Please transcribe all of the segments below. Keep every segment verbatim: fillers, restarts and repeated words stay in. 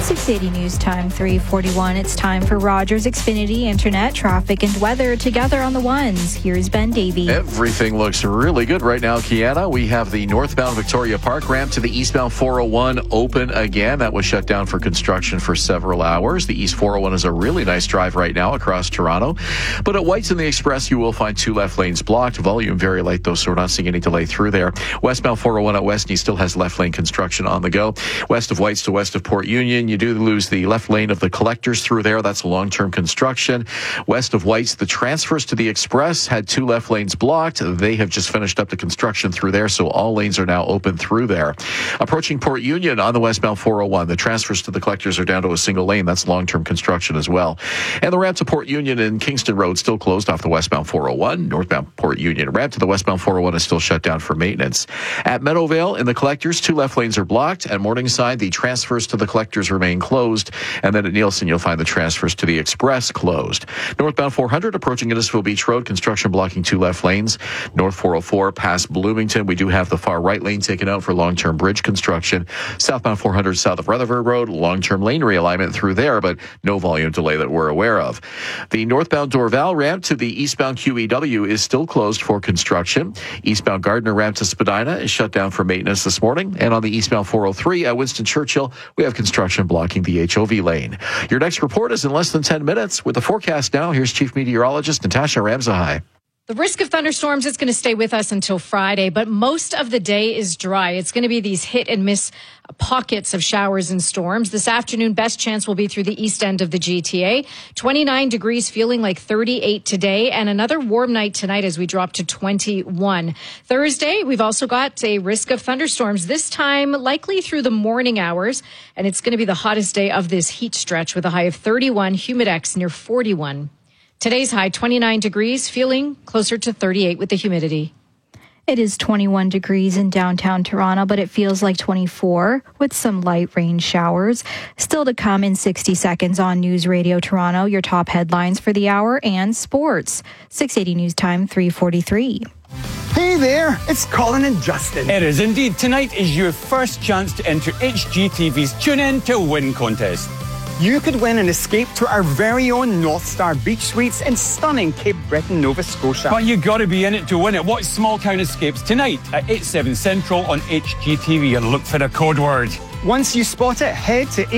six eighty News Time, three forty-one. It's time for Rogers Xfinity Internet, traffic, and weather together on the ones. Here's Ben Davey. Everything looks really good right now, Kiana. We have the northbound Victoria Park ramp to the eastbound four oh one open again. That was shut down for construction for several hours. The East four oh one is a really nice drive right now across Toronto. But at White's and the Express, you will find two left lanes blocked. Volume very light, though, so we're not seeing any delay through there. Westbound four oh one at Westney still has left lane construction on the go. West of White's to west of Port Union, you do lose the left lane of the collectors through there. That's long-term construction. West of White's, the transfers to the Express had two left lanes blocked. They have just finished up the construction through there, so all lanes are now open through there. Approaching Port Union on the westbound four oh one, the transfers to the collectors are down to a single lane. That's long-term construction as well. And the ramp to Port Union and Kingston Road still closed off the westbound four oh one. Northbound Port Union ramp to the westbound four oh one is still shut down for maintenance. At Meadowvale in the collectors, two left lanes are blocked. At Morningside, the transfers to the collectors remain closed. And then at Nielsen, you'll find the transfers to the Express closed. Northbound four hundred approaching Innisfil Beach Road, construction blocking two left lanes. North four oh four past Bloomington, we do have the far right lane taken out for long-term bridge construction. Southbound four hundred south of Rutherford Road, long-term lane realignment through there, but no volume delay that we're aware of. The northbound Dorval ramp to the eastbound Q E W is still closed for construction. Eastbound Gardner ramp to Spadina is shut down for maintenance this morning. And on the eastbound four oh three at Winston Churchill, we have construction blocking the H O V lane. Your next report is in less than ten minutes. With the forecast now, here's Chief Meteorologist Natasha Ramzahai. The risk of thunderstorms is going to stay with us until Friday, but most of the day is dry. It's going to be these hit and miss pockets of showers and storms. This afternoon, best chance will be through the east end of the G T A. twenty-nine degrees, feeling like thirty-eight today, and another warm night tonight as we drop to twenty-one. Thursday, we've also got a risk of thunderstorms, this time likely through the morning hours, and it's going to be the hottest day of this heat stretch with a high of thirty-one, humidex near forty-one. Today's high, twenty-nine degrees, feeling closer to thirty-eight with the humidity. It is twenty-one degrees in downtown Toronto, but it feels like twenty-four with some light rain showers. Still to come in sixty seconds on News Radio Toronto, your top headlines for the hour and sports. six eighty News Time, three forty-three. Hey there, it's Colin and Justin. It is indeed. Tonight is your first chance to enter H G T V's Tune In to Win contest. You could win an escape to our very own North Star Beach Suites in stunning Cape Breton, Nova Scotia. But you got to be in it to win it. Watch Small Town Escapes tonight at eight, seven Central on H G T V and look for the code word. Once you spot it, head to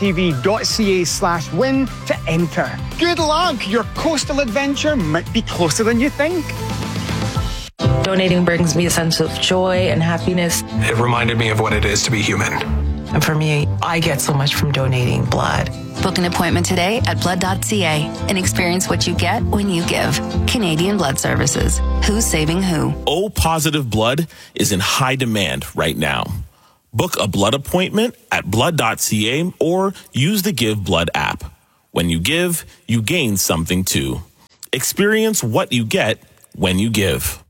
hgtv.ca slash win to enter. Good luck! Your coastal adventure might be closer than you think. Donating brings me a sense of joy and happiness. It reminded me of what it is to be human. And for me, I get so much from donating blood. Book an appointment today at blood dot c a and experience what you get when you give. Canadian Blood Services. Who's saving who? O-positive blood is in high demand right now. Book a blood appointment at blood dot c a or use the Give Blood app. When you give, you gain something too. Experience what you get when you give.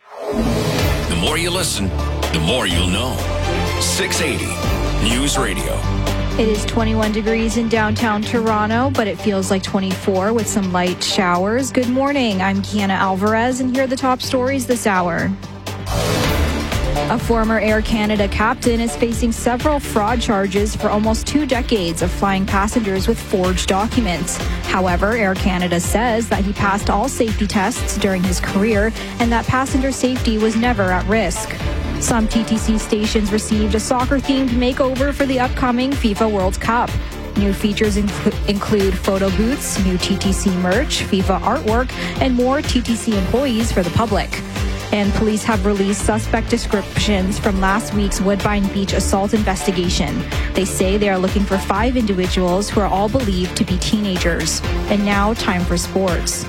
The more you listen, the more you'll know. six eighty News Radio. It is twenty-one degrees in downtown Toronto, but it feels like twenty-four with some light showers. Good morning. I'm Kiana Alvarez, and here are the top stories this hour. A former Air Canada captain is facing several fraud charges for almost two decades of flying passengers with forged documents. However, Air Canada says that he passed all safety tests during his career and that passenger safety was never at risk. Some T T C stations received a soccer-themed makeover for the upcoming FIFA World Cup. New features inc- include photo booths, new T T C merch, FIFA artwork, and more T T C employees for the public. And police have released suspect descriptions from last week's Woodbine Beach assault investigation. They say they are looking for five individuals who are all believed to be teenagers. And now, time for sports.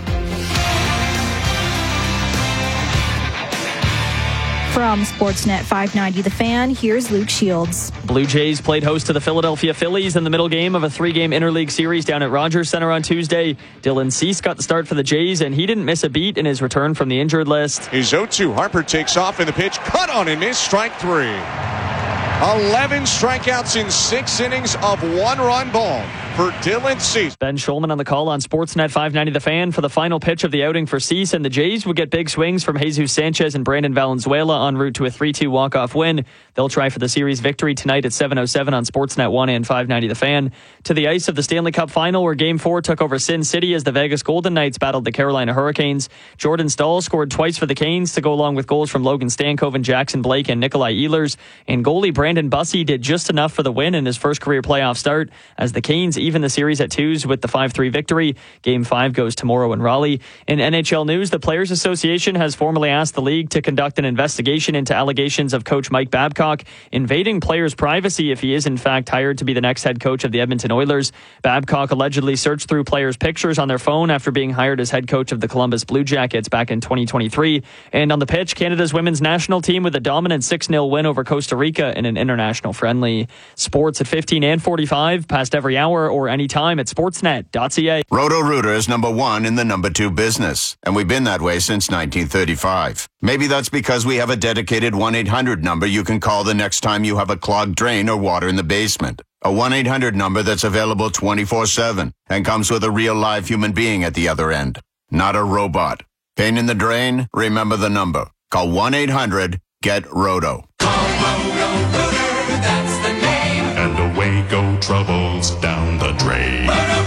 From Sportsnet five ninety The Fan, here's Luke Shields. Blue Jays played host to the Philadelphia Phillies in the middle game of a three-game interleague series down at Rogers Center on Tuesday. Dylan Cease got the start for the Jays, and he didn't miss a beat in his return from the injured list. He's oh two. Harper takes off in the pitch. Cut on and miss. Strike three. eleven strikeouts in six innings of one-run ball. for Dylan Cease. Ben Schulman on the call on Sportsnet five ninety The Fan for the final pitch of the outing for Cease, and the Jays would get big swings from Jesus Sanchez and Brandon Valenzuela en route to a three two walk-off win. They'll try for the series victory tonight at seven oh seven on Sportsnet one and five ninety The Fan. To the ice of the Stanley Cup Final, where Game four took over Sin City as the Vegas Golden Knights battled the Carolina Hurricanes. Jordan Stahl scored twice for the Canes to go along with goals from Logan Stankoven, Jackson Blake, and Nikolai Ehlers. And goalie Brandon Bussey did just enough for the win in his first career playoff start as the Canes even the series at twos with the five three victory. Game five goes tomorrow in Raleigh. In N H L news, the Players Association has formally asked the league to conduct an investigation into allegations of coach Mike Babcock invading players' privacy if he is in fact hired to be the next head coach of the Edmonton Oilers. Babcock allegedly searched through players' pictures on their phone after being hired as head coach of the Columbus Blue Jackets back in twenty twenty-three. And on the pitch, Canada's women's national team with a dominant six nil win over Costa Rica in an international friendly. Sports at fifteen and forty-five, past every hour or anytime at sportsnet dot c a. Roto-Rooter is number one in the number two business, and we've been that way since nineteen thirty-five. Maybe that's because we have a dedicated one eight hundred number you can call the next time you have a clogged drain or water in the basement. A one eight hundred number that's available twenty-four seven and comes with a real live human being at the other end, not a robot. Pain in the drain? Remember the number. Call one eight hundred get roto. Call Roto-Rooter, that's the name. And away go troubles down the drain.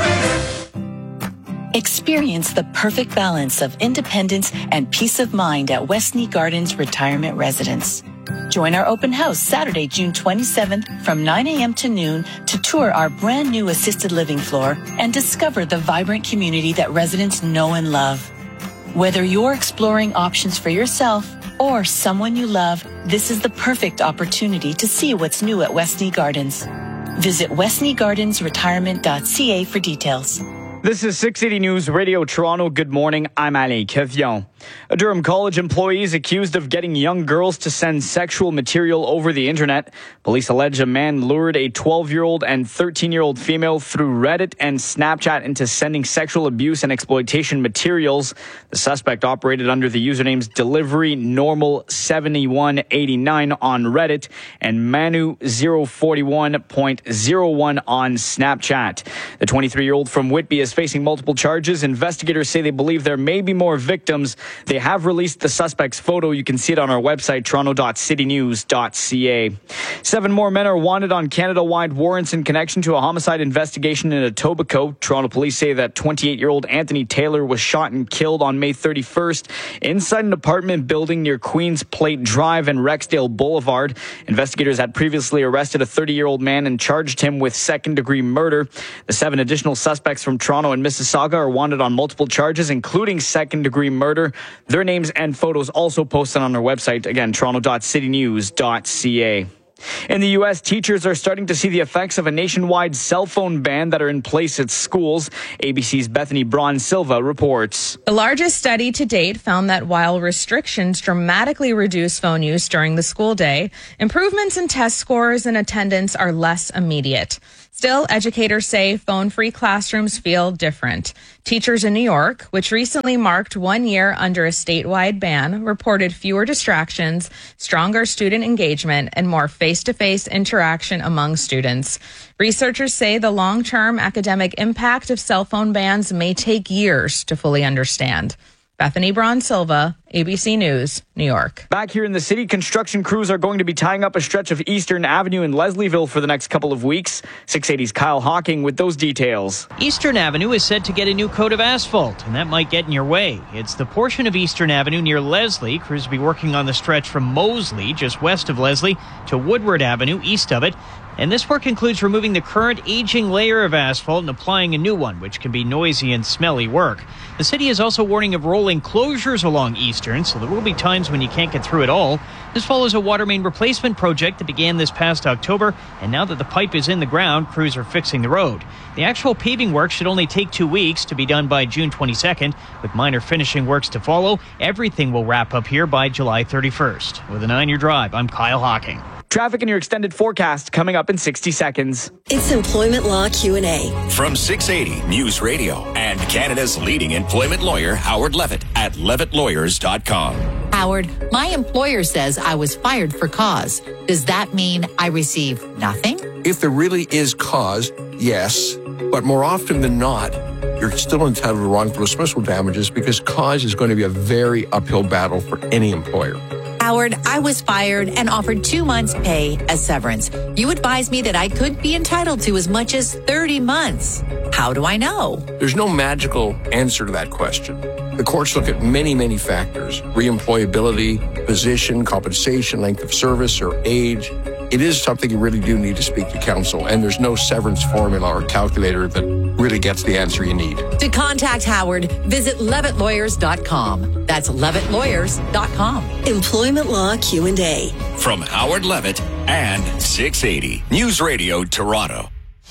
Experience the perfect balance of independence and peace of mind at Westney Gardens Retirement Residence. Join our open house Saturday, June twenty-seventh from nine a.m. to noon to tour our brand new assisted living floor and discover the vibrant community that residents know and love. Whether you're exploring options for yourself or someone you love, this is the perfect opportunity to see what's new at Westney Gardens. Visit westney gardens retirement dot c a for details. This is six eighty News Radio Toronto. Good morning. I'm Alain Kevion. A Durham College employee is accused of getting young girls to send sexual material over the internet. Police allege a man lured a twelve-year-old and thirteen-year-old female through Reddit and Snapchat into sending sexual abuse and exploitation materials. The suspect operated under the usernames Delivery Normal seventy-one eighty-nine on Reddit and Manu zero forty-one point zero one on Snapchat. The twenty-three-year-old from Whitby is facing multiple charges. Investigators say they believe there may be more victims. They have released the suspect's photo. You can see it on our website, toronto dot city news dot c a. Seven more men are wanted on Canada-wide warrants in connection to a homicide investigation in Etobicoke. Toronto police say that twenty-eight-year-old Anthony Taylor was shot and killed on May thirty-first inside an apartment building near Queens Plate Drive and Rexdale Boulevard. Investigators had previously arrested a thirty-year-old man and charged him with second-degree murder. The seven additional suspects from Toronto and Mississauga are wanted on multiple charges, including second-degree murder. Their names and photos also posted on our website. Again, toronto dot city news dot c a. In the U S, teachers are starting to see the effects of a nationwide cell phone ban that are in place at schools. A B C's Bethany Braun Silva reports. The largest study to date found that while restrictions dramatically reduce phone use during the school day, improvements in test scores and attendance are less immediate. Still, educators say phone-free classrooms feel different. Teachers in New York, which recently marked one year under a statewide ban, reported fewer distractions, stronger student engagement, and more face-to-face interaction among students. Researchers say the long-term academic impact of cell phone bans may take years to fully understand. Bethany Braun Silva, A B C News, New York. Back here in the city, construction crews are going to be tying up a stretch of Eastern Avenue in Leslieville for the next couple of weeks. six eighty's Kyle Hawking with those details. Eastern Avenue is set to get a new coat of asphalt, and that might get in your way. It's the portion of Eastern Avenue near Leslie. Crews will be working on the stretch from Moseley, just west of Leslie, to Woodward Avenue, east of it. And this work includes removing the current aging layer of asphalt and applying a new one, which can be noisy and smelly work. The city is also warning of rolling closures along Eastern, so there will be times when you can't get through at all. This follows a water main replacement project that began this past October, and now that the pipe is in the ground, crews are fixing the road. The actual paving work should only take two weeks to be done by June twenty-second, with minor finishing works to follow. Everything will wrap up here by July thirty-first. With a nine-year drive, I'm Kyle Hawking. Traffic in your extended forecast coming up in sixty seconds. It's Employment Law Q and A. From six eighty News Radio and Canada's leading employment lawyer, Howard Levitt, at levitt lawyers dot com. Howard, my employer says I was fired for cause. Does that mean I receive nothing? If there really is cause, yes. But more often than not, you're still entitled to wrongful dismissal damages because cause is going to be a very uphill battle for any employer. Howard, I was fired and offered two months' pay as severance. You advised me that I could be entitled to as much as thirty months. How do I know? There's no magical answer to that question. The courts look at many, many factors: reemployability, position, compensation, length of service, or age. It is something you really do need to speak to counsel, and there's no severance formula or calculator that really gets the answer you need. To contact Howard, visit levitt lawyers dot com. That's levitt lawyers dot com. Employment Law Q and A. From Howard Levitt and six eighty News Radio Toronto.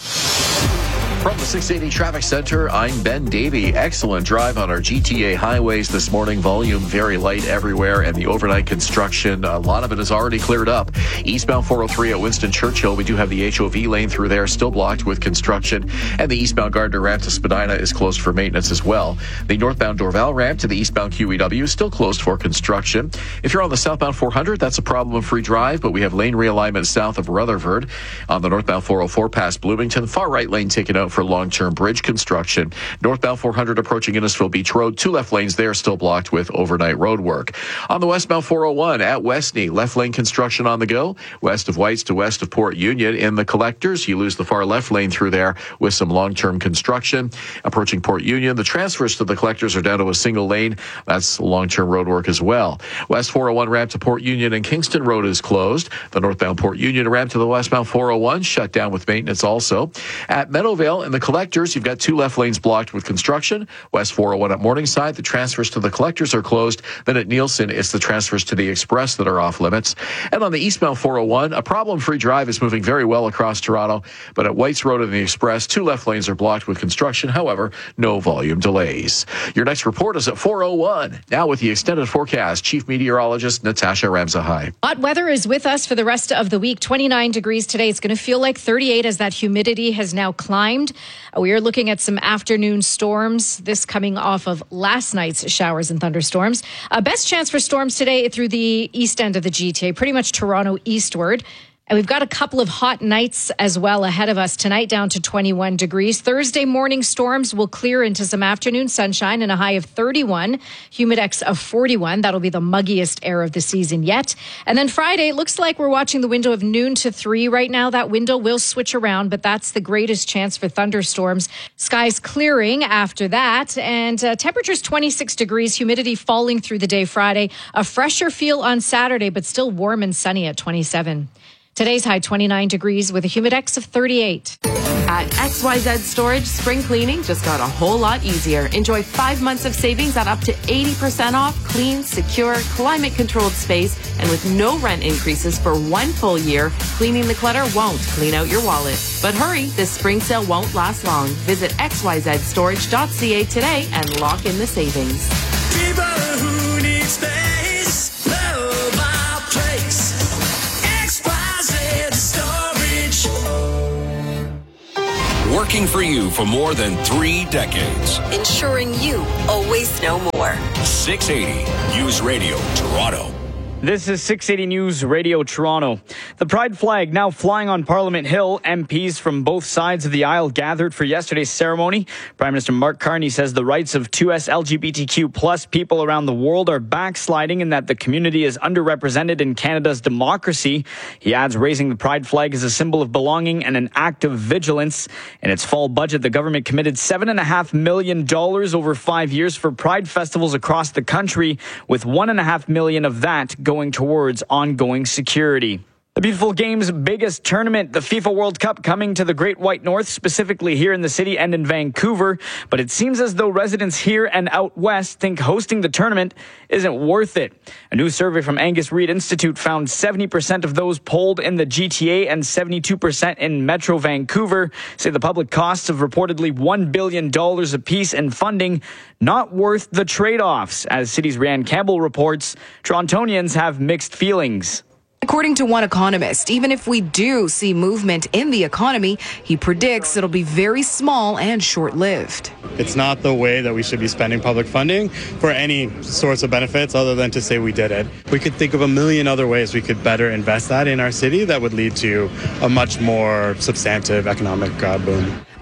From the six eighty Traffic Center, I'm Ben Davey. Excellent drive on our G T A highways this morning. Volume very light everywhere, and the overnight construction, a lot of it is already cleared up. Eastbound four oh three at Winston Churchill, we do have the H O V lane through there still blocked with construction, and the eastbound Gardner ramp to Spadina is closed for maintenance as well. The northbound Dorval ramp to the eastbound Q E W is still closed for construction. If you're on the southbound four hundred, that's a problem-free drive, but we have lane realignment south of Rutherford. On the northbound four oh four past Bloomington, far right lane taken out for long-term bridge construction. Northbound four hundred approaching Innisfil Beach Road, two left lanes there still blocked with overnight road work. On the westbound four oh one at Westney, left lane construction on the go. West of Whites to west of Port Union. In the collectors, you lose the far left lane through there with some long-term construction. Approaching Port Union, the transfers to the collectors are down to a single lane. That's long-term road work as well. West four oh one ramp to Port Union and Kingston Road is closed. The northbound Port Union ramp to the westbound four oh one shut down with maintenance also. At Meadowvale in the collectors, you've got two left lanes blocked with construction. West four oh one at Morningside, the transfers to the collectors are closed. Then at Nielsen, it's the transfers to the Express that are off limits. And on the eastbound four oh one, a problem-free drive is moving very well across Toronto. But at Whites Road and the Express, two left lanes are blocked with construction. However, no volume delays. Your next report is at four oh one. Now with the extended forecast, Chief Meteorologist Natasha Ramzahai. Hot weather is with us for the rest of the week. twenty-nine degrees today. It's going to feel like thirty-eight as that humidity has now climbed. We are looking at some afternoon storms, this coming off of last night's showers and thunderstorms. Uh, best chance for storms today through the east end of the G T A, pretty much Toronto eastward. And we've got a couple of hot nights as well ahead of us tonight, down to twenty-one degrees. Thursday morning storms will clear into some afternoon sunshine and a high of thirty-one, humidex of forty-one. That'll be the muggiest air of the season yet. And then Friday, it looks like we're watching the window of noon to three right now. That window will switch around, but that's the greatest chance for thunderstorms. Skies clearing after that, and uh, temperatures twenty-six degrees, humidity falling through the day Friday. A fresher feel on Saturday, but still warm and sunny at twenty-seven. Today's high twenty-nine degrees with a humidex of thirty-eight. At X Y Z Storage, spring cleaning just got a whole lot easier. Enjoy five months of savings at up to eighty percent off clean, secure, climate-controlled space, and with no rent increases for one full year. Cleaning the clutter won't clean out your wallet. But hurry, this spring sale won't last long. Visit x y z storage dot c a today and lock in the savings. People who need space, love our place. X Y Z Storage. Working for you for more than three decades. Ensuring you always know more. six eighty News Radio Toronto. This is six eighty News Radio Toronto. The Pride flag now flying on Parliament Hill. M Ps from both sides of the aisle gathered for yesterday's ceremony. Prime Minister Mark Carney says the rights of two S L G B T Q plus people around the world are backsliding and that the community is underrepresented in Canada's democracy. He adds raising the Pride flag is a symbol of belonging and an act of vigilance. In its fall budget, the government committed seven point five million dollars over five years for Pride festivals across the country, with one point five million dollars of that going going towards ongoing security. The Beautiful Game's biggest tournament, the FIFA World Cup, coming to the Great White North, specifically here in the city and in Vancouver. But it seems as though residents here and out west think hosting the tournament isn't worth it. A new survey from Angus Reid Institute found seventy percent of those polled in the G T A and seventy-two percent in Metro Vancouver say the public costs of reportedly one billion dollars apiece in funding not worth the trade-offs. As City's Ryan Campbell reports, Torontonians have mixed feelings. According to one economist, even if we do see movement in the economy, he predicts it'll be very small and short-lived. It's not the way that we should be spending public funding for any sorts of benefits other than to say we did it. We could think of a million other ways we could better invest that in our city that would lead to a much more substantive economic uh, boom.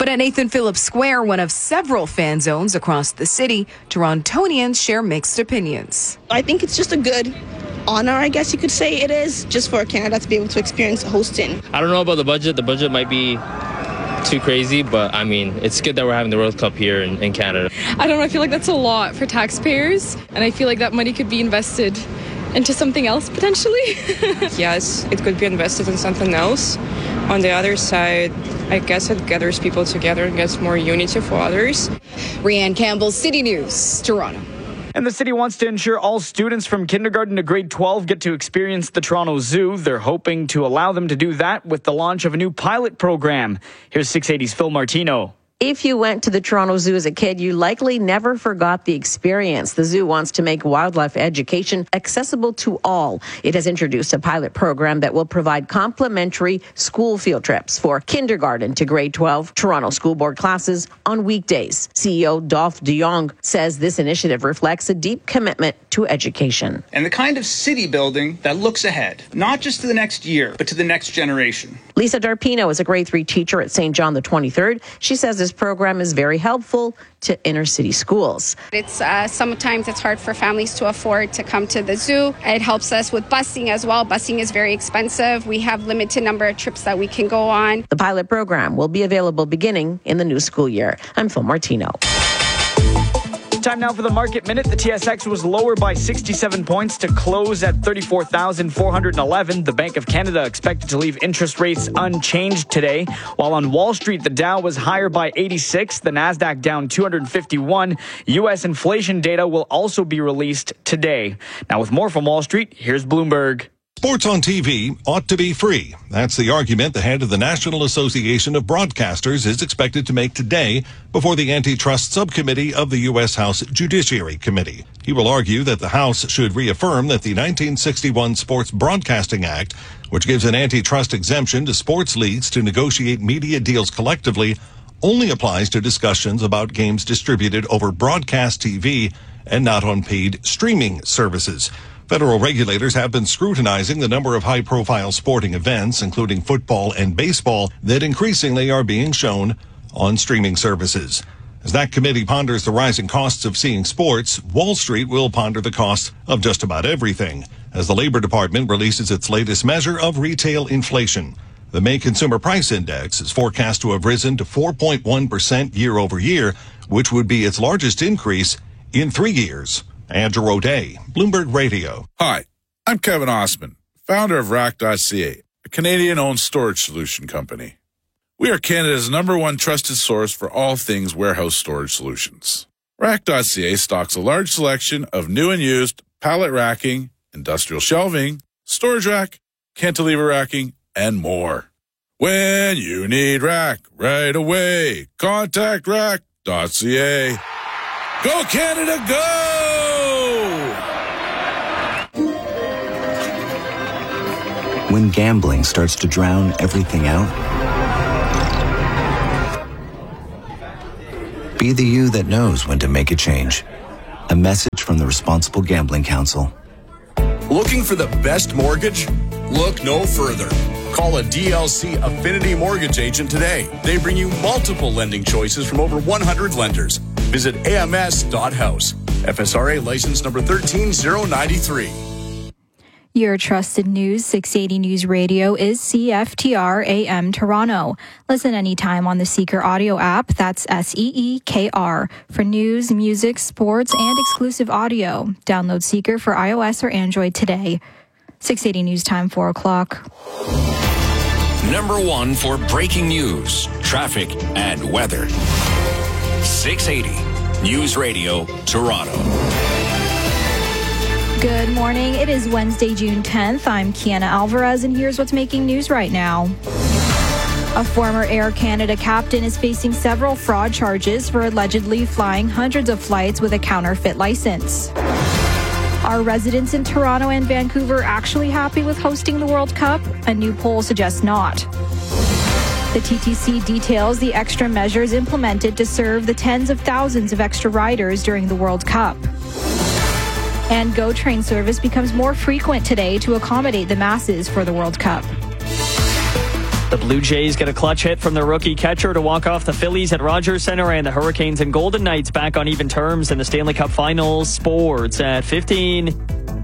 But at Nathan Phillips Square, one of several fan zones across the city, Torontonians share mixed opinions. I think it's just a good honor, I guess you could say it is, just for Canada to be able to experience hosting. I don't know about the budget. The budget might be too crazy, but I mean, it's good that we're having the World Cup here in, in Canada. I don't know. I feel like that's a lot for taxpayers, and I feel like that money could be invested into something else potentially. Yes, it could be invested in something else. On the other side, I guess it gathers people together and gets more unity for others. Rianne Campbell, City News, Toronto. And the city wants to ensure all students from kindergarten to grade twelve get to experience the Toronto Zoo. They're hoping to allow them to do that with the launch of a new pilot program. Here's six eighty's Phil Martino. If you went to the Toronto Zoo as a kid, you likely never forgot the experience. The zoo wants to make wildlife education accessible to all. It has introduced a pilot program that will provide complimentary school field trips for kindergarten to grade twelve Toronto School Board classes on weekdays. C E O Dolph de Jong says this initiative reflects a deep commitment to education. And the kind of city building that looks ahead, not just to the next year, but to the next generation. Lisa Darpino is a grade three teacher at Saint John the twenty-third. She says this program is very helpful to inner city schools. It's uh, sometimes it's hard for families to afford to come to the zoo. It helps us with busing as well. Busing is very expensive. We have limited number of trips that we can go on. The pilot program will be available beginning in the new school year. I'm Phil Martino. Time now for the Market Minute. The T S X was lower by sixty-seven points to close at thirty-four thousand four hundred eleven. The Bank of Canada expected to leave interest rates unchanged today. While on Wall Street, the Dow was higher by eighty-six, the Nasdaq down two hundred fifty-one. U S inflation data will also be released today. Now with more from Wall Street, here's Bloomberg. Sports on T V ought to be free. That's the argument the head of the National Association of Broadcasters is expected to make today before the Antitrust Subcommittee of the U S House Judiciary Committee. He will argue that the House should reaffirm that the nineteen sixty-one Sports Broadcasting Act, which gives an antitrust exemption to sports leagues to negotiate media deals collectively, only applies to discussions about games distributed over broadcast T V and not on paid streaming services. Federal regulators have been scrutinizing the number of high-profile sporting events, including football and baseball, that increasingly are being shown on streaming services. As that committee ponders the rising costs of seeing sports, Wall Street will ponder the cost of just about everything, as the Labor Department releases its latest measure of retail inflation. The May Consumer Price Index is forecast to have risen to four point one percent year over year, which would be its largest increase in three years. Andrew O'Day, Bloomberg Radio. Hi, I'm Kevin Osman, founder of Rack dot C A, a Canadian-owned storage solution company. We are Canada's number one trusted source for all things warehouse storage solutions. Rack dot C A stocks a large selection of new and used pallet racking, industrial shelving, storage rack, cantilever racking, and more. When you need rack right away, contact Rack dot C A. Go Canada, go! When gambling starts to drown everything out, be the you that knows when to make a change. A message from the Responsible Gambling Council. Looking for the best mortgage? Look no further. Call a D L C Affinity Mortgage agent today. They bring you multiple lending choices from over one hundred lenders. Visit A M S dot house. F S R A license number one three zero nine three. Your trusted news, six eighty News Radio, is C F T R A M Toronto. Listen anytime on the Seeker audio app, that's S E E K R, for news, music, sports, and exclusive audio. Download Seeker for iOS or Android today. six eighty News Time, four o'clock. Number one for breaking news, traffic, and weather. six eighty News Radio, Toronto. Good morning. It is Wednesday, June tenth. I'm Kiana Alvarez, and here's what's making news right now. A former Air Canada captain is facing several fraud charges for allegedly flying hundreds of flights with a counterfeit license. Are residents in Toronto and Vancouver actually happy with hosting the World Cup? A new poll suggests not. The T T C details the extra measures implemented to serve the tens of thousands of extra riders during the World Cup. And GO train service becomes more frequent today to accommodate the masses for the World Cup. The Blue Jays get a clutch hit from their rookie catcher to walk off the Phillies at Rogers Centre, and the Hurricanes and Golden Knights back on even terms in the Stanley Cup Finals. Sports at fifteen.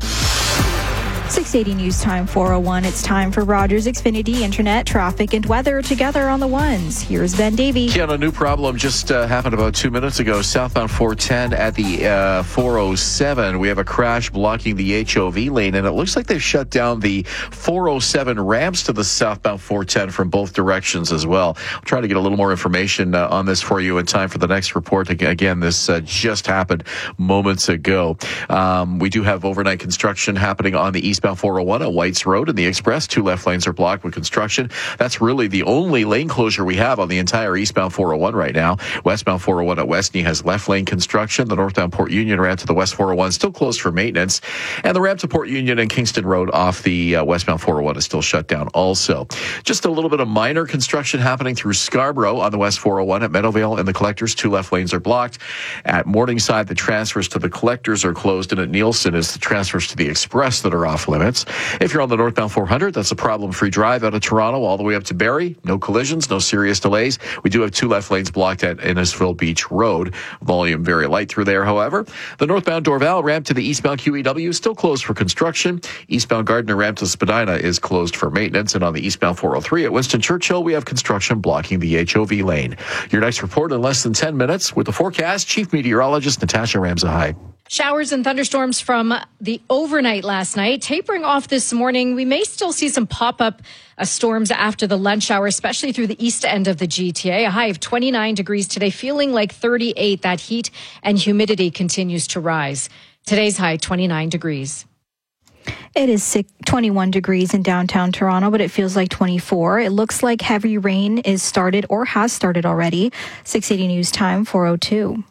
six eighty News Time four oh one. It's time for Rogers Xfinity Internet, traffic, and weather together on the ones. Here's Ben Davey. Yeah, a new problem just uh, happened about two minutes ago. Southbound four ten at the uh, four oh seven. We have a crash blocking the H O V lane, and it looks like they've shut down the four oh seven ramps to the southbound four ten from both directions as well. I'll try to get a little more information uh, on this for you in time for the next report. Again, this uh, just happened moments ago. Um, we do have overnight construction happening on the eastbound four oh one at Whites Road and the Express. Two left lanes are blocked with construction. That's really the only lane closure we have on the entire eastbound four oh one right now. Westbound four oh one at Westney has left lane construction. The northbound Port Union ramp to the west four oh one still closed for maintenance. And the ramp to Port Union and Kingston Road off the uh, westbound four oh one is still shut down also. Just a little bit of minor construction happening through Scarborough on the west four oh one at Meadowvale and the Collectors. Two left lanes are blocked. At Morningside, the transfers to the Collectors are closed, and at Nielsen is the transfers to the Express that are off limits. If you're on the northbound four hundred, that's a problem-free drive out of Toronto all the way up to Barrie. No collisions, no serious delays. We do have two left lanes blocked at Innisfil Beach Road. Volume very light through there, however. The northbound Dorval ramp to the eastbound Q E W is still closed for construction. Eastbound Gardiner ramp to Spadina is closed for maintenance. And on the eastbound four oh three at Winston Churchill, we have construction blocking the H O V lane. Your next report in less than ten minutes with the forecast. Chief Meteorologist Natasha Ramsahai. Showers and thunderstorms from the overnight last night, tapering off this morning. We may still see some pop-up uh, storms after the lunch hour, especially through the east end of the G T A. A high of twenty-nine degrees today, feeling like thirty-eight. That heat and humidity continues to rise. Today's high, twenty-nine degrees. It is twenty-one degrees in downtown Toronto, but it feels like twenty-four. It looks like heavy rain is started or has started already. six eighty News Time, four oh two.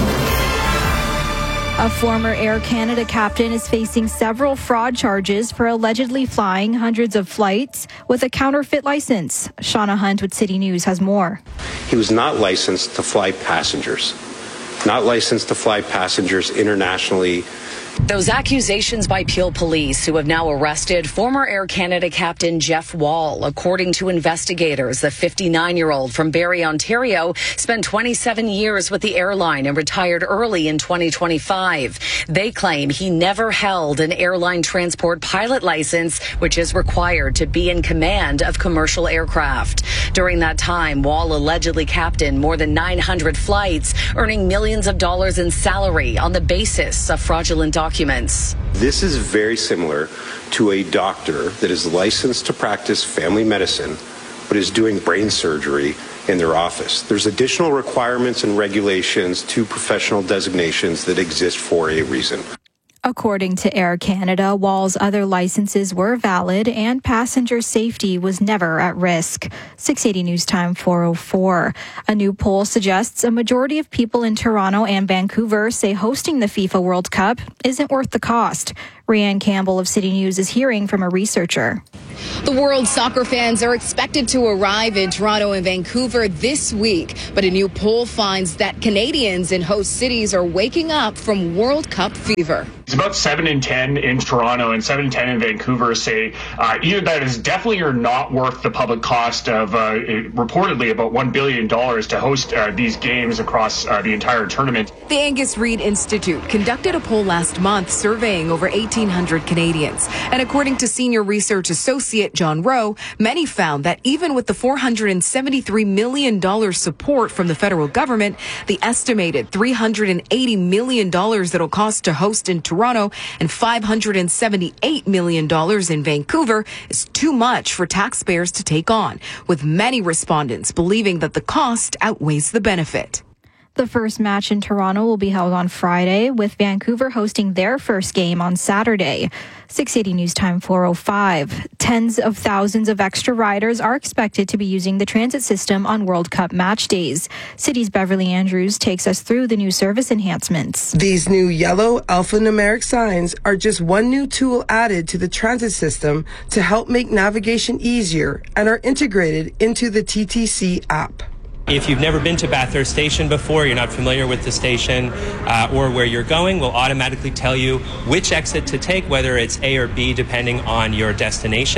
A former Air Canada captain is facing several fraud charges for allegedly flying hundreds of flights with a counterfeit license. Shauna Hunt with City News has more. He was not licensed to fly passengers, not licensed to fly passengers internationally. Those accusations by Peel Police, who have now arrested former Air Canada captain Jeff Wall. According to investigators, the fifty-nine-year-old from Barrie, Ontario, spent twenty-seven years with the airline and retired early in twenty twenty-five. They claim he never held an airline transport pilot license, which is required to be in command of commercial aircraft. During that time, Wall allegedly captained more than nine hundred flights, earning millions of dollars in salary on the basis of fraudulent documents. Documents. This is very similar to a doctor that is licensed to practice family medicine, but is doing brain surgery in their office. There's additional requirements and regulations to professional designations that exist for a reason. According to Air Canada, Wall's other licenses were valid and passenger safety was never at risk. six eighty News Time, four oh four. A new poll suggests a majority of people in Toronto and Vancouver say hosting the FIFA World Cup isn't worth the cost. Rianne Campbell of City News is hearing from a researcher. The world's soccer fans are expected to arrive in Toronto and Vancouver this week, but a new poll finds that Canadians in host cities are waking up from World Cup fever. It's about seven in ten in Toronto and seven in ten in Vancouver say uh, either that is definitely or not worth the public cost of uh, reportedly about one billion dollars to host uh, these games across uh, the entire tournament. The Angus Reid Institute conducted a poll last month surveying over eighteen hundred Canadians. And according to senior research associate John Rowe, many found that even with the four hundred seventy-three million dollars support from the federal government, the estimated three hundred eighty million dollars that'll cost to host in Toronto and five hundred seventy-eight million dollars in Vancouver is too much for taxpayers to take on, with many respondents believing that the cost outweighs the benefit. The first match in Toronto will be held on Friday, with Vancouver hosting their first game on Saturday. six eighty News Time, four oh five. Tens of thousands of extra riders are expected to be using the transit system on World Cup match days. City's Beverly Andrews takes us through the new service enhancements. These new yellow alphanumeric signs are just one new tool added to the transit system to help make navigation easier and are integrated into the T T C app. If you've never been to Bathurst Station before, you're not familiar with the station uh, or where you're going, we'll automatically tell you which exit to take, whether it's A or B, depending on your destination.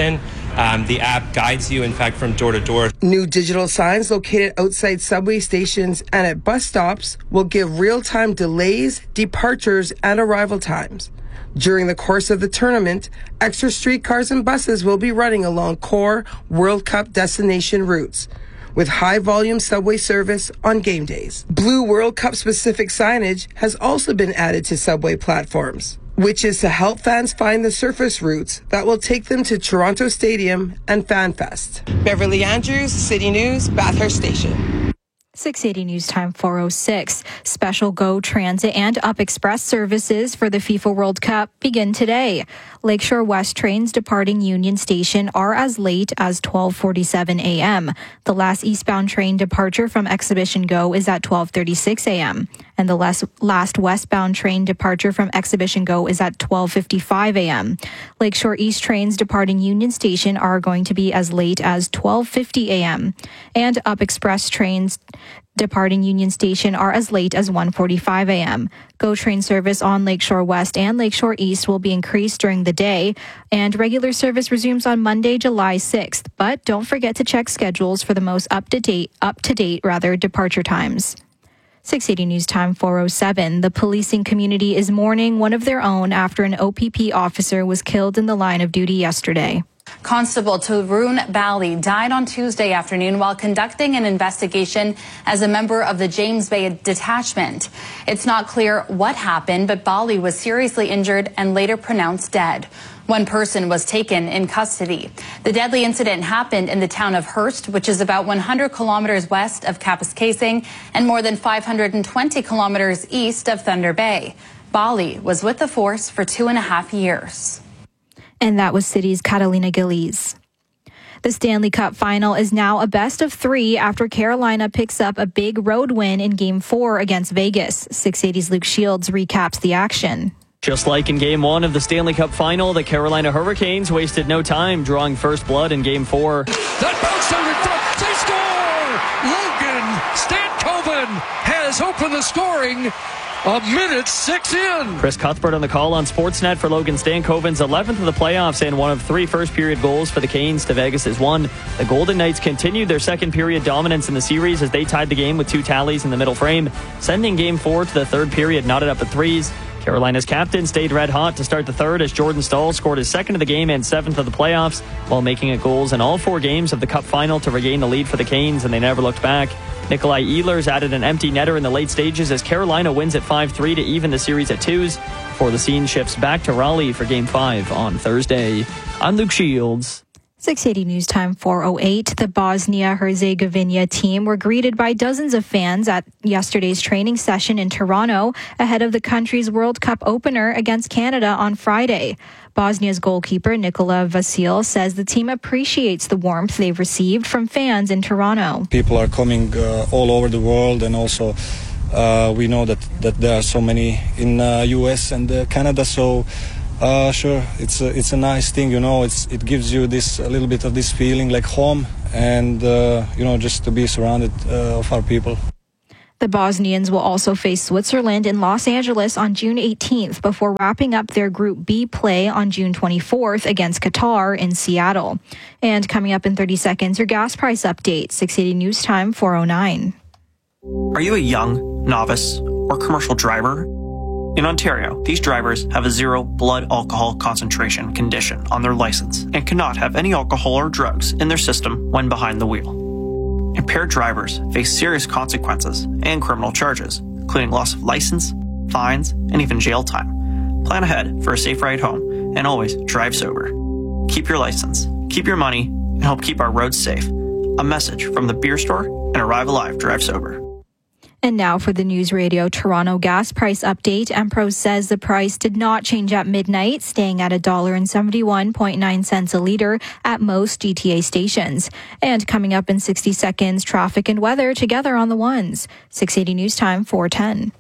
Um, the app guides you, in fact, from door to door. New digital signs located outside subway stations and at bus stops will give real-time delays, departures, and arrival times. During the course of the tournament, extra streetcars and buses will be running along core World Cup destination routes, with high-volume subway service on game days. Blue World Cup-specific signage has also been added to subway platforms, which is to help fans find the surface routes that will take them to Toronto Stadium and FanFest. Beverly Andrews, City News, Bathurst Station. six eighty News Time four oh six. Special GO Transit and Up Express services for the FIFA World Cup begin today. Lakeshore West trains departing Union Station are as late as twelve forty-seven a.m. The last eastbound train departure from Exhibition GO is at twelve thirty-six a.m. And the last, last westbound train departure from Exhibition GO is at twelve fifty-five a.m. Lakeshore East trains departing Union Station are going to be as late as twelve fifty a.m. And Up Express trains departing Union Station are as late as one forty-five a.m. GO train service on Lakeshore West and Lakeshore East will be increased during the day, and regular service resumes on Monday, July sixth. But don't forget to check schedules for the most up-to-date, up-to-date rather, departure times. six eighty News Time four oh seven. The policing community is mourning one of their own after an O P P officer was killed in the line of duty yesterday. Constable Tarun Bali died on Tuesday afternoon while conducting an investigation as a member of the James Bay detachment. It's not clear what happened, but Bali was seriously injured and later pronounced dead. One person was taken in custody. The deadly incident happened in the town of Hearst, which is about one hundred kilometers west of Kapuskasing and more than five hundred twenty kilometers east of Thunder Bay. Bali was with the force for two and a half years. And that was City's Catalina Gillies. The Stanley Cup final is now a best of three after Carolina picks up a big road win in Game four against Vegas. six eighty's Luke Shields recaps the action. Just like in Game one of the Stanley Cup final, the Carolina Hurricanes wasted no time drawing first blood in Game four. That bounce over front. They score! Logan Stankoven has opened the scoring. A minute six in. Chris Cuthbert on the call on Sportsnet for Logan Stankoven's eleventh of the playoffs and one of three first-period goals for the Canes to Vegas' one. The Golden Knights continued their second-period dominance in the series as they tied the game with two tallies in the middle frame, sending Game four to the third period knotted up at threes. Carolina's captain stayed red hot to start the third as Jordan Staal scored his second of the game and seventh of the playoffs while making it goals in all four games of the Cup final to regain the lead for the Canes, and they never looked back. Nikolai Ehlers added an empty netter in the late stages as Carolina wins at five three to even the series at twos before the scene shifts back to Raleigh for Game five on Thursday. I'm Luke Shields. six eighty News Time four oh eight. The Bosnia-Herzegovina team were greeted by dozens of fans at yesterday's training session in Toronto ahead of the country's World Cup opener against Canada on Friday. Bosnia's goalkeeper Nikola Vasil says the team appreciates the warmth they've received from fans in Toronto. People are coming uh, all over the world, and also uh, we know that, that there are so many in uh, U S and uh, Canada, so Uh, sure, it's a, it's a nice thing, you know. It's it gives you this a little bit of this feeling like home, and uh, you know, just to be surrounded uh, of our people. The Bosnians will also face Switzerland in Los Angeles on June eighteenth before wrapping up their Group B play on June twenty-fourth against Qatar in Seattle. And coming up in thirty seconds, your gas price update. six eighty News Time four oh nine. Are you a young, novice, or commercial driver? In Ontario, these drivers have a zero blood alcohol concentration condition on their license and cannot have any alcohol or drugs in their system when behind the wheel. Impaired drivers face serious consequences and criminal charges, including loss of license, fines, and even jail time. Plan ahead for a safe ride home and always drive sober. Keep your license, keep your money, and help keep our roads safe. A message from the Beer Store and Arrive Alive Drive Sober. And now for the News Radio Toronto gas price update. Empros says the price did not change at midnight, staying at one dollar and seventy-one point nine cents a litre at most G T A stations. And coming up in sixty seconds, traffic and weather together on the ones. six eighty News Time four ten.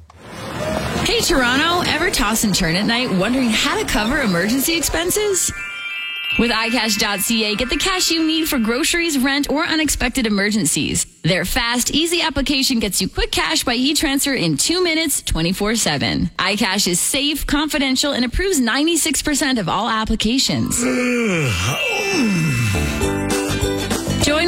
Hey Toronto, ever toss and turn at night wondering how to cover emergency expenses? With i cash dot c a, get the cash you need for groceries, rent, or unexpected emergencies. Their fast, easy application gets you quick cash by e-transfer in two minutes, twenty-four seven. iCash is safe, confidential, and approves ninety-six percent of all applications.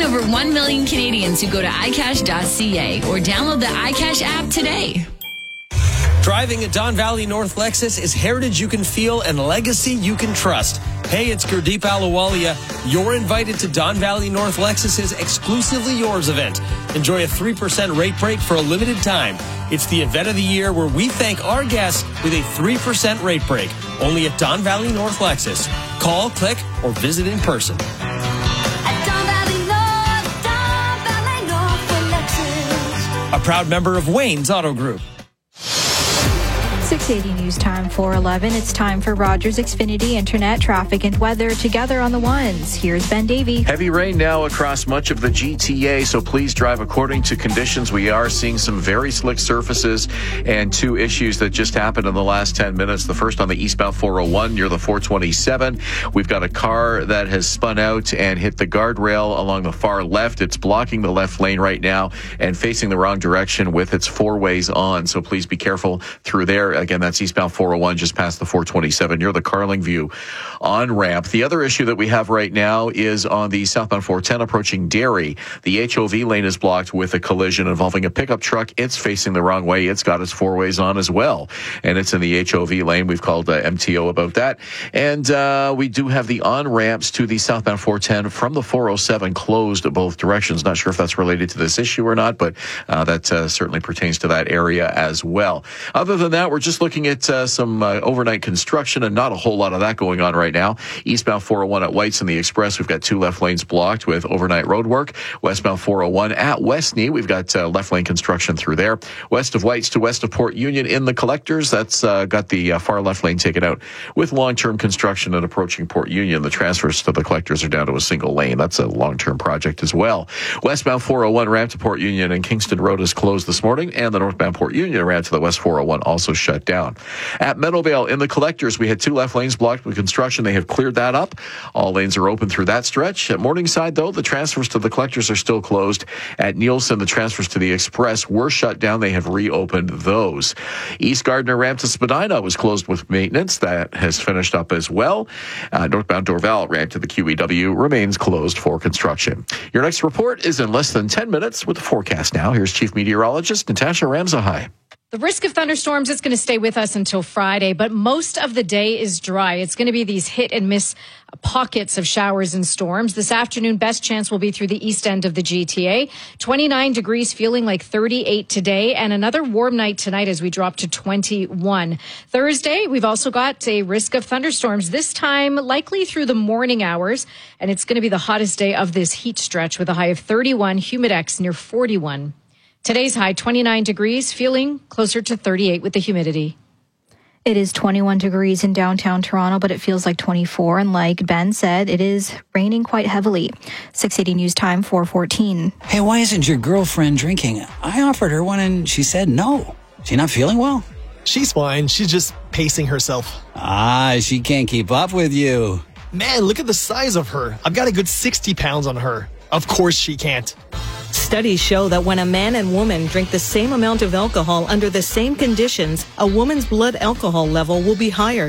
join over one million Canadians who go to i cash dot c a or download the iCash app today. Driving a Don Valley North Lexus is heritage you can feel and legacy you can trust. Hey, it's Gurdeep Ahluwalia. You're invited to Don Valley North Lexus's Exclusively Yours event. Enjoy a three percent rate break for a limited time. It's the event of the year where we thank our guests with a three percent rate break. Only at Don Valley North Lexus. Call, click, or visit in person. A proud member of Wayne's Auto Group. six eighty News Time four eleven. It's time for Rogers Xfinity Internet, traffic, and weather together on the ones. Here's Ben Davey. Heavy rain now across much of the G T A, so please drive according to conditions. We are seeing some very slick surfaces and two issues that just happened in the last ten minutes. The first on the eastbound four oh one near the four twenty-seven. We've got a car that has spun out and hit the guardrail along the far left. It's blocking the left lane right now and facing the wrong direction with its four ways on, so please be careful through there. Again, that's eastbound four oh one just past the four twenty-seven near the Carlingview on-ramp. The other issue that we have right now is on the southbound four ten approaching Derry. The H O V lane is blocked with a collision involving a pickup truck. It's facing the wrong way. It's got its four ways on as well, and it's in the H O V lane. We've called uh, M T O about that. And uh, we do have the on-ramps to the southbound four ten from the four oh seven closed both directions. Not sure if that's related to this issue or not, but uh, that uh, certainly pertains to that area as well. Other than that, we're just looking at uh, some uh, overnight construction and not a whole lot of that going on right now. Eastbound four oh one at Whites and the Express, we've got two left lanes blocked with overnight road work. Westbound four oh one at Westney, we've got uh, left lane construction through there. West of Whites to west of Port Union in the Collectors, that's uh, got the uh, far left lane taken out with long-term construction and approaching Port Union. The transfers to the Collectors are down to a single lane. That's a long-term project as well. Westbound four oh one ramp to Port Union and Kingston Road is closed this morning, and the northbound Port Union ramp to the West four oh one also shut down. At Meadowvale in the Collectors, we had two left lanes blocked with construction. They have cleared that up. All lanes are open through that stretch. At Morningside, though, the transfers to the Collectors are still closed. At Nielsen, the transfers to the Express were shut down. They have reopened those. East Gardner ramp to Spadina was closed with maintenance. That has finished up as well. Uh, northbound Dorval ramp to the Q E W remains closed for construction. Your next report is in less than ten minutes with the forecast now. Here's Chief Meteorologist Natasha Ramzahai. The risk of thunderstorms is going to stay with us until Friday, but most of the day is dry. It's going to be these hit and miss pockets of showers and storms. This afternoon, best chance will be through the east end of the G T A. twenty-nine degrees, feeling like thirty-eight today, and another warm night tonight as we drop to twenty-one. Thursday, we've also got a risk of thunderstorms, this time likely through the morning hours, and it's going to be the hottest day of this heat stretch with a high of thirty-one, humidex near forty-one. Today's high, twenty-nine degrees, feeling closer to thirty-eight with the humidity. It is twenty-one degrees in downtown Toronto, but it feels like twenty-four. And like Ben said, it is raining quite heavily. six eighty News Time, four fourteen. Hey, why isn't your girlfriend drinking? I offered her one and she said no. She not feeling well? She's fine. She's just pacing herself. Ah, she can't keep up with you. Man, look at the size of her. I've got a good sixty pounds on her. Of course she can't. Studies show that when a man and woman drink the same amount of alcohol under the same conditions, a woman's blood alcohol level will be higher.